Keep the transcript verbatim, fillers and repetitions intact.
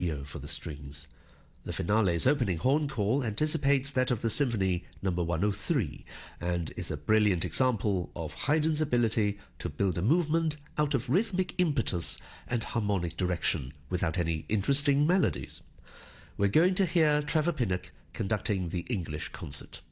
trio for the strings. The finale's opening horn call anticipates that of the Symphony number one oh three and is a brilliant example of Haydn's ability to build a movement out of rhythmic impetus and harmonic direction without any interesting melodies. We're going to hear Trevor Pinnock conducting the English concert.